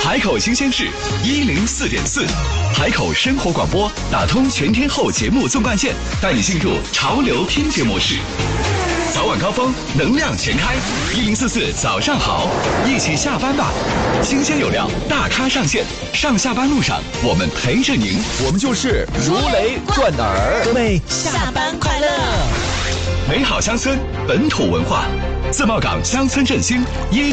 海口新鲜事104.4，海口生活广播打通全天候节目纵贯线，带你进入潮流拼接模式。早晚高峰，能量全开，1044早上好，一起下班吧。新鲜有料，大咖上线，上下班路上我们陪着您， 我们就是如雷贯耳。 各位下班快乐！ 美好乡村，本土文化，自贸港乡村振兴